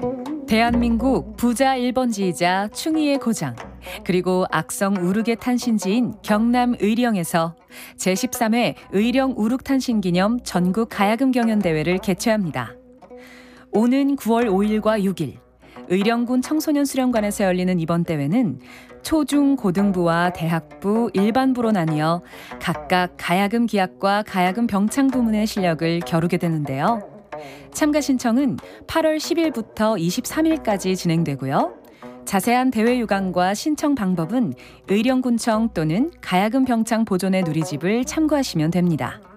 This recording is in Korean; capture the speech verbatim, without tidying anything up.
대한민국 부자 일 번지이자 충의의 고장, 그리고 악성 우르개 탄신지인 경남 의령에서 제십삼 회 의령 우룩 탄신 기념 전국 가야금 경연 대회를 개최합니다. 오는 구월 오일과 육일 의령군 청소년 수련관에서 열리는 이번 대회는 초중 고등부와 대학부, 일반부로 나뉘어 각각 가야금 기악과 가야금 병창 부문의 실력을 겨루게 되는데요. 참가 신청은 팔월 십일부터 이십삼일까지 진행되고요. 자세한 대회 유관과 신청 방법은 의령군청 또는 가야금 병창 보존의 누리집을 참고하시면 됩니다.